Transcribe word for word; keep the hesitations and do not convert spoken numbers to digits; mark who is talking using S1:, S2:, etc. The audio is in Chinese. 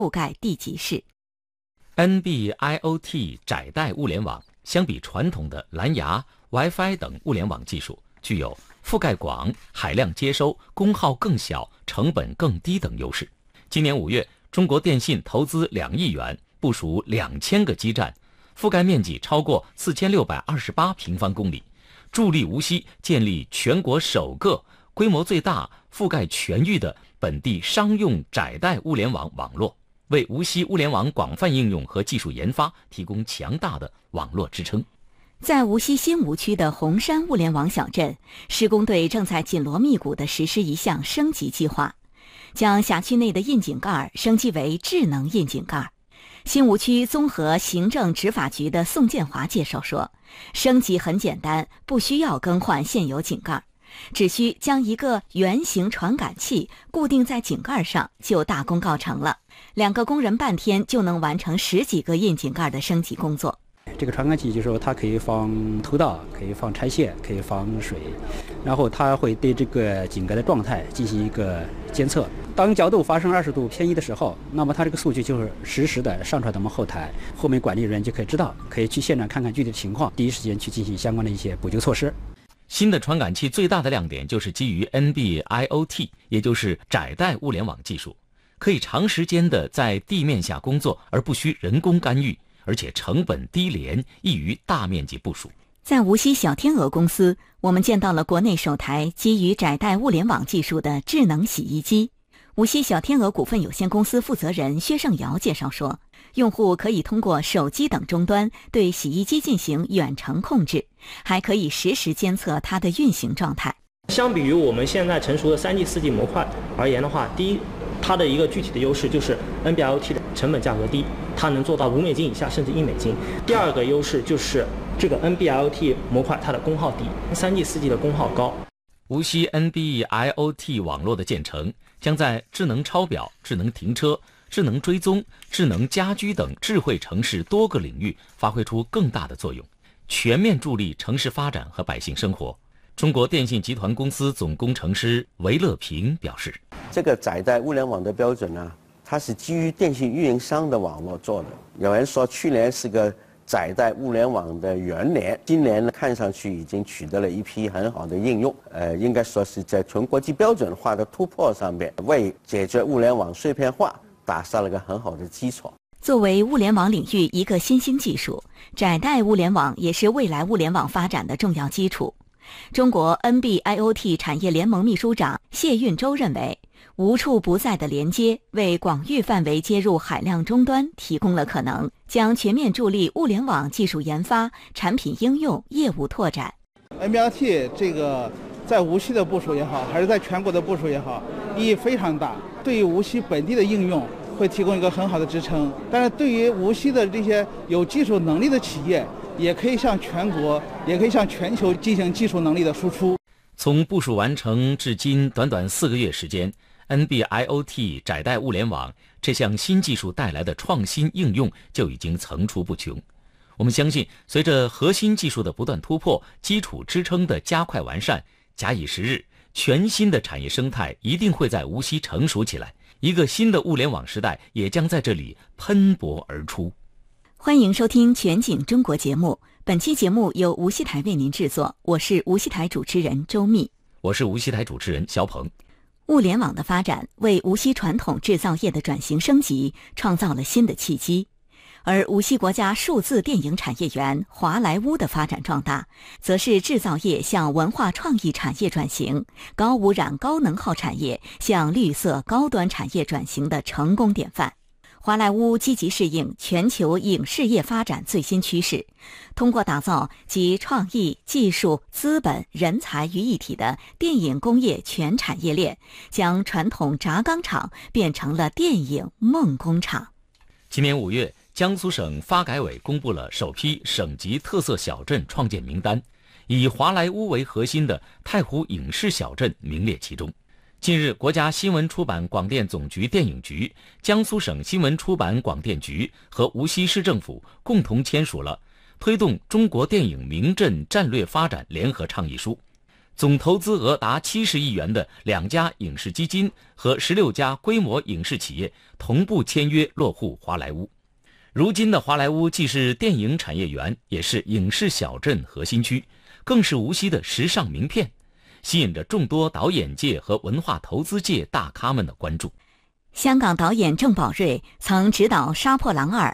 S1: 覆盖地级市。
S2: N B I O T 窄带物联网相比传统的蓝牙、WiFi 等物联网技术，具有覆盖广、海量接收、功耗更小、成本更低等优势。今年五月，中国电信投资两亿元，部署两千个基站，覆盖面积超过四千六百二十八平方公里，助力无锡建立全国首个、规模最大、覆盖全域的本地商用窄带物联网网络，为无锡物联网广泛应用和技术研发提供强大的网络支撑。
S1: 在无锡新吴区的红山物联网小镇，施工队正在紧锣密鼓地实施一项升级计划，将辖区内的窨井盖升级为智能窨井盖。新吴区综合行政执法局的宋建华介绍说，升级很简单，不需要更换现有井盖，只需将一个圆形传感器固定在井盖上，就大功告成了。两个工人半天就能完成十几个窨井盖的升级工作。
S3: 这个传感器就是说它可以放头道，可以放拆线，可以放水，然后它会对这个井盖的状态进行一个监测。当角度发生二十度偏移的时候，那么它这个数据就是实时的上传到我们后台，后面管理人员就可以知道，可以去现场看看具体的情况，第一时间去进行相关的一些补救措施。
S2: 新的传感器最大的亮点就是基于 N B I O T， 也就是窄带物联网技术，可以长时间的在地面下工作，而不需人工干预，而且成本低廉，易于大面积部署。
S1: 在无锡小天鹅公司，我们见到了国内首台基于窄带物联网技术的智能洗衣机。无锡小天鹅股份有限公司负责人薛胜尧介绍说，用户可以通过手机等终端对洗衣机进行远程控制，还可以实时监测它的运行状态。
S4: 相比于我们现在成熟的三 G、四 G 模块而言的话，第一，它的一个具体的优势就是 N B I O T 的成本价格低，它能做到五美金以下甚至一美金。第二个优势就是这个 N B I O T 模块它的功耗低，三 G、四 G 的功耗高。
S2: 无锡 N B I O T 网络的建成，将在智能抄表、智能停车、智能追踪、智能家居等智慧城市多个领域发挥出更大的作用，全面助力城市发展和百姓生活。中国电信集团公司总工程师韦乐平表示，
S5: 这个窄带物联网的标准呢，它是基于电信运营商的网络做的。有人说去年是个窄带物联网的元年，今年呢看上去已经取得了一批很好的应用，呃，应该说是在纯国际标准化的突破上面，为解决物联网碎片化打下了个很好的基础。
S1: 作为物联网领域一个新兴技术，窄带物联网也是未来物联网发展的重要基础。中国 N B I O T 产业联盟秘书长谢运洲认为，无处不在的连接为广域范围接入海量终端提供了可能，将全面助力物联网技术研发、产品应用、业务拓展。
S6: N B I O T 这个在无锡的部署也好，还是在全国的部署也好，意义非常大，对于无锡本地的应用会提供一个很好的支撑。但是对于无锡的这些有技术能力的企业，也可以向全国，也可以向全球进行技术能力的输出。
S2: 从部署完成至今短短四个月时间， N B I O T 窄带物联网这项新技术带来的创新应用就已经层出不穷。我们相信，随着核心技术的不断突破，基础支撑的加快完善，假以时日，全新的产业生态一定会在无锡成熟起来，一个新的物联网时代也将在这里喷薄而出。
S1: 欢迎收听全景中国节目，本期节目由无锡台为您制作，我是无锡台主持人周密，
S2: 我是无锡台主持人肖鹏。
S1: 物联网的发展为无锡传统制造业的转型升级创造了新的契机，而无锡国家数字电影产业园华莱坞的发展壮大，则是制造业向文化创意产业转型、高污染高能耗产业向绿色高端产业转型的成功典范。华莱坞积极适应全球影视业发展最新趋势，通过打造集创意、技术、资本、人才于一体的电影工业全产业链，将传统轧钢厂变成了电影梦工厂。
S2: 今年五月，江苏省发改委公布了首批省级特色小镇创建名单，以华莱坞为核心的太湖影视小镇名列其中。近日，国家新闻出版广电总局电影局、江苏省新闻出版广电局和无锡市政府共同签署了推动中国电影名镇战略发展联合倡议书。 总投资额达七十亿元的两家影视基金和十六家规模影视企业同步签约落户华莱坞。如今的华莱坞既是电影产业园，也是影视小镇核心区，更是无锡的时尚名片，吸引着众多导演界和文化投资界大咖们的关注。
S1: 香港导演郑宝瑞曾执导《杀破狼二》